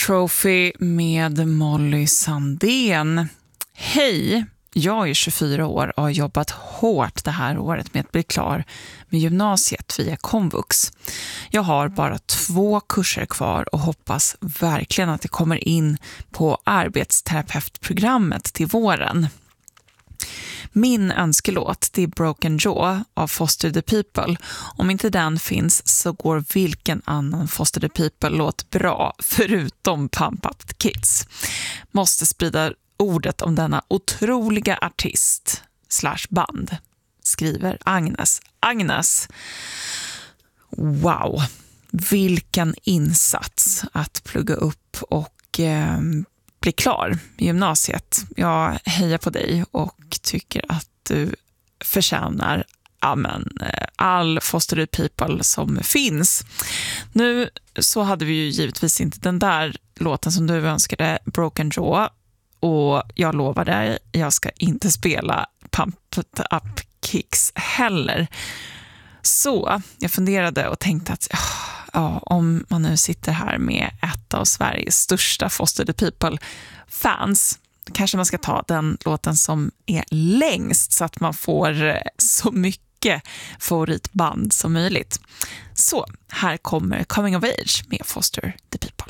Trophy med Molly Sandén. Hej, jag är 24 år och har jobbat hårt det här året med att bli klar med gymnasiet via komvux. Jag har bara 2 kurser kvar och hoppas verkligen att det kommer in på arbetsterapeutprogrammet till våren. Min önskelåt, det är Broken Jaw av Foster the People. Om inte den finns så går vilken annan Foster the People-låt bra förutom Pump Up the Kids. Måste sprida ordet om denna otroliga artist / band, skriver Agnes. Agnes, wow, vilken insats att plugga upp och bli klar i gymnasiet. Jag hejar på dig och tycker att du förtjänar all Foster the People som finns. Nu så hade vi ju givetvis inte den där låten som du önskade, Broken Jaw, och jag lovar dig, jag ska inte spela Pump Up Kicks heller. Så jag funderade och tänkte att om man nu sitter här med ett av Sveriges största Foster the People-fans, kanske man ska ta den låten som är längst så att man får så mycket favoritband som möjligt. Så här kommer Coming of Age med Foster the People.